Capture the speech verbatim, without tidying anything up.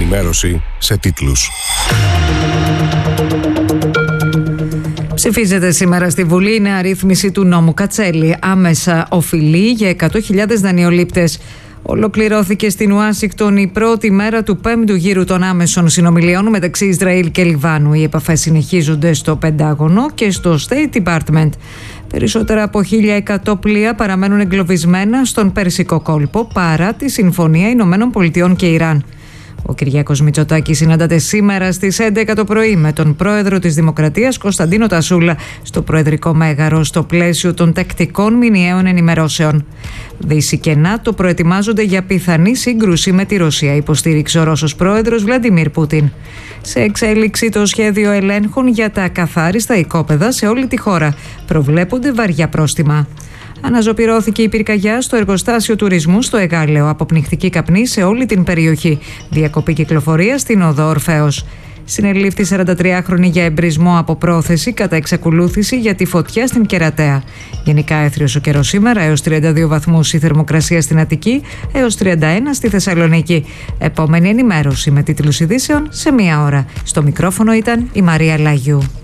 ενημέρωση σε τίτλους. Ψηφίζεται σήμερα στη Βουλή η νέα ρύθμιση του νόμου Κατσέλη. Άμεσα οφειλεί για εκατό χιλιάδες δανειολήπτες. Ολοκληρώθηκε στην Ουάσιγκτον η πρώτη μέρα του πέμπτου γύρου των άμεσων συνομιλιών μεταξύ Ισραήλ και Λιβάνου. Οι επαφές συνεχίζονται στο Πεντάγωνο και στο State Department. Περισσότερα από χίλια εκατό πλοία παραμένουν εγκλωβισμένα στον Περσικό κόλπο παρά τη Συμφωνία Ηνωμένων Πολιτειών και Ιράν. Ο Κυριάκος Μητσοτάκης συναντάται σήμερα στις έντεκα το πρωί με τον πρόεδρο της Δημοκρατίας Κωνσταντίνο Τασούλα στο Προεδρικό Μέγαρο στο πλαίσιο των τακτικών μηνιαίων ενημερώσεων. Δύση και ΝΑΤΟ προετοιμάζονται για πιθανή σύγκρουση με τη Ρωσία, υποστήριξε ο Ρώσος πρόεδρος Βλαντιμίρ Πούτιν. Σε εξέλιξη το σχέδιο ελέγχων για τα ακαθάριστα οικόπεδα σε όλη τη χώρα. Προβλέπονται βαριά πρόστιμα. Αναζωπυρώθηκε η πυρκαγιά στο εργοστάσιο τουρισμού στο Εγάλεο. Αποπνιχτική καπνή σε όλη την περιοχή. Διακοπή κυκλοφορία στην οδό Ορφέως. Συνελήφθη σαραντατριάχρονη για εμπρισμό από πρόθεση κατά εξακολούθηση για τη φωτιά στην Κερατέα. Γενικά έθριος ο καιρός σήμερα, έως τριάντα δύο βαθμούς η θερμοκρασία στην Αττική, έως τριάντα ένα στη Θεσσαλονίκη. Επόμενη ενημέρωση με τίτλους ειδήσεων σε μία ώρα. Στο μικρόφωνο ήταν η Μαρία Λαγιού.